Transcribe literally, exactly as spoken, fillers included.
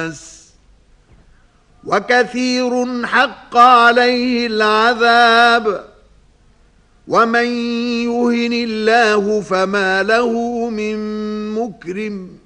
الناس وكثير حق عليه العذاب ومن يهن الله فما له من مكرم